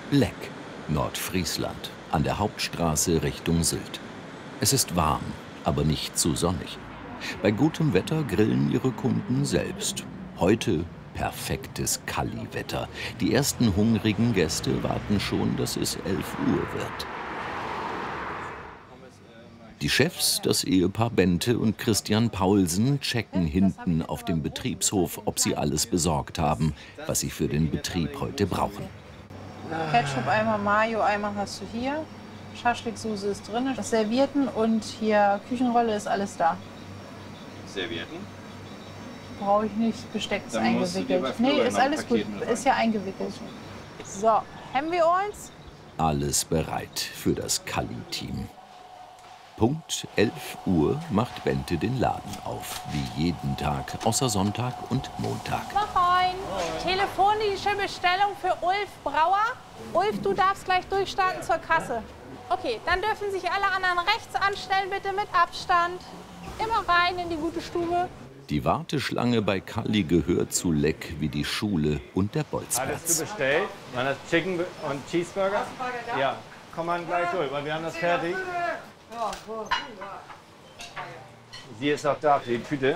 Leck, Nordfriesland, an der Hauptstraße Richtung Sylt. Es ist warm, aber nicht zu sonnig. Bei gutem Wetter grillen ihre Kunden selbst. Heute perfektes Kalli-Wetter. Die ersten hungrigen Gäste warten schon, dass es 11 Uhr wird. Die Chefs, das Ehepaar Bente und Christian Paulsen, checken hinten auf dem Betriebshof, ob sie alles besorgt haben, was sie für den Betrieb heute brauchen. Ketchup-Eimer, Mayo-Eimer hast du hier. Schaschlik-Soße ist drin. Das Servietten und hier Küchenrolle ist alles da. Servietten? Brauche ich nicht. Besteck ist Dann musst du dir bei eingewickelt. Florian Nee, ist noch ein alles gut. Paket mit Ist ja eingewickelt. So, haben wir uns? Alles bereit für das Kalli-Team. Punkt 11 Uhr macht Bente den Laden auf. Wie jeden Tag, außer Sonntag und Montag. Moin. Telefonische Bestellung für Ulf Brauer. Ulf, du darfst gleich durchstarten zur Kasse. Okay, dann dürfen sich alle anderen rechts anstellen, bitte mit Abstand. Immer rein in die gute Stube. Die Warteschlange bei Kalli gehört zu Leck wie die Schule und der Hattest Bolzplatz. du bestellt? Waren das Chicken und Cheeseburger? Ja, komm mal gleich durch, weil wir haben das fertig. Sie ist auch da für die Tüte.